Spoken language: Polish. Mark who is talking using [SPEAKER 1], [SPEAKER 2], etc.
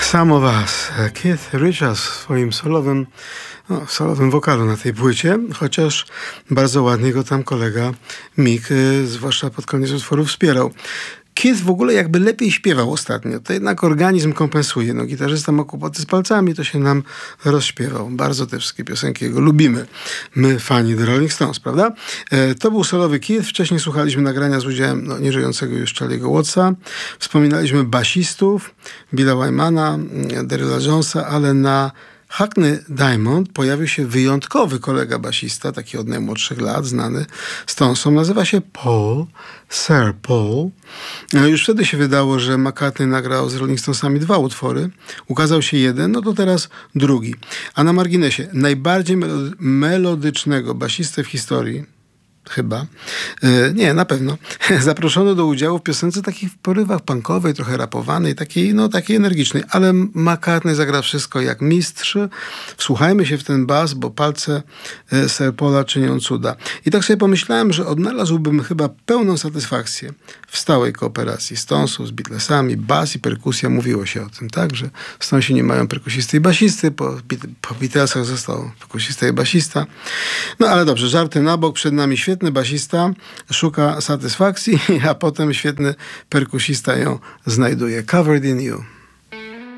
[SPEAKER 1] Samo was. Keith Richards w swoim solowym wokalu na tej płycie, chociaż bardzo ładnie go tam kolega Mick, zwłaszcza pod koniec utworu, wspierał. Keith w ogóle jakby lepiej śpiewał ostatnio. To jednak organizm kompensuje. Gitarzysta ma kłopoty z palcami, to się nam rozśpiewał. Bardzo te wszystkie piosenki jego lubimy. My, fani The Rolling Stones, prawda? To był solowy Keith. Wcześniej słuchaliśmy nagrania z udziałem nieżyjącego już Charlie'ego Wattsa. Wspominaliśmy basistów, Billa Wymana, Daryla Jonesa, ale na Hackney Diamond pojawił się wyjątkowy kolega basista, taki od najmłodszych lat, znany Stonesom. Nazywa się Sir Paul. Już wtedy się wydało, że McCartney nagrał z Rolling Stonesami 2 utwory. Ukazał się jeden, no to teraz drugi. A na marginesie, najbardziej melodycznego basistę w historii, chyba. Nie, na pewno. Zaproszono do udziału w piosence takich w porywach punkowej, trochę rapowanej, takiej energicznej. Ale McCartney zagra wszystko jak mistrz. Wsłuchajmy się w ten bas, bo palce Sir Paula czynią cuda. I tak sobie pomyślałem, że odnalazłbym chyba pełną satysfakcję w stałej kooperacji Stonesów z Beatlesami. Bas i perkusja, mówiło się o tym, tak? Że Stonesi nie mają perkusisty i basisty. Po Beatlesach został perkusista i basista. No ale dobrze, żarty na bok. Przed nami świetny basista szuka satysfakcji, a potem świetny perkusista ją znajduje. Covered in You.